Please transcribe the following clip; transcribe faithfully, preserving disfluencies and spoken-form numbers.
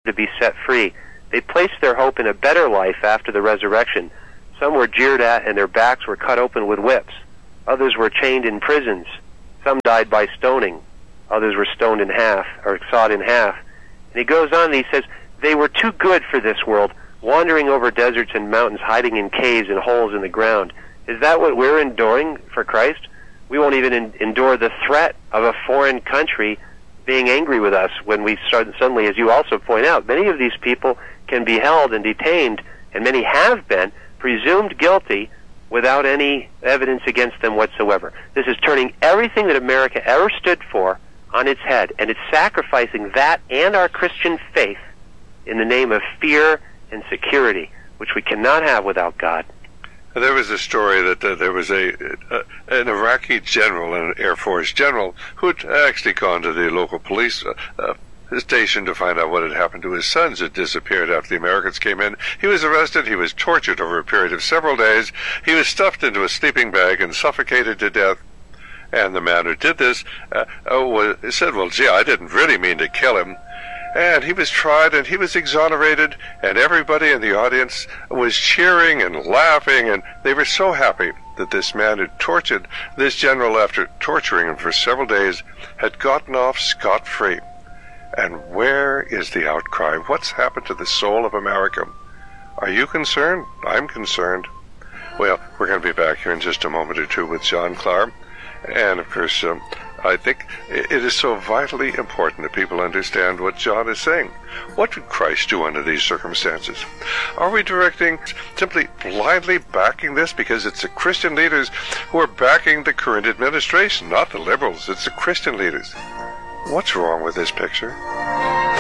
to be set free. They placed their hope in a better life after the resurrection. Some were jeered at and their backs were cut open with whips. Others were chained in prisons. Some died by stoning. Others were stoned in half, or sawed in half. And he goes on and he says, they were too good for this world, wandering over deserts and mountains, hiding in caves and holes in the ground. Is that what we're enduring for Christ? We won't even en- endure the threat of a foreign country being angry with us when we start suddenly, as you also point out, many of these people can be held and detained, and many have been, presumed guilty without any evidence against them whatsoever. This is turning everything that America ever stood for on its head, and it's sacrificing that and our Christian faith in the name of fear and security, which we cannot have without God. There was a story that uh, there was a uh, an Iraqi general, an Air Force general, who had actually gone to the local police uh, uh, station to find out what had happened to his sons who had disappeared after the Americans came in. He was arrested. He was tortured over a period of several days. He was stuffed into a sleeping bag and suffocated to death. And the man who did this uh, uh, said, well, gee, I didn't really mean to kill him. And he was tried, and he was exonerated, and everybody in the audience was cheering and laughing, and they were so happy that this man who tortured this general after torturing him for several days had gotten off scot-free. And where is the outcry? What's happened to the soul of America? Are you concerned? I'm concerned. Well, we're going to be back here in just a moment or two with John Clark. And, of course, um, I think it is so vitally important that people understand what John is saying. What would Christ do under these circumstances? Are we directing, simply blindly backing this because it's the Christian leaders who are backing the current administration, not the liberals, it's the Christian leaders? What's wrong with this picture?